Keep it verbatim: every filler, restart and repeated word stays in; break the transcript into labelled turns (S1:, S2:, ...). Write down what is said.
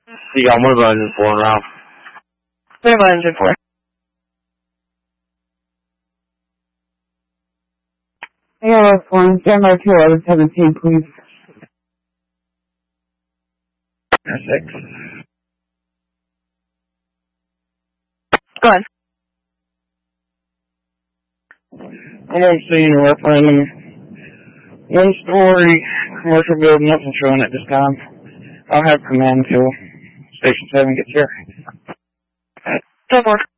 S1: You got one about engine four now.
S2: What about engine four?
S3: Yeah, that's fine. Stand by two out of seventeen, please.
S2: Six. Go on.
S3: I'm on scene referendum. One story commercial building, nothing showing at this time. I'll have command until Station seven gets here.
S2: Don't work.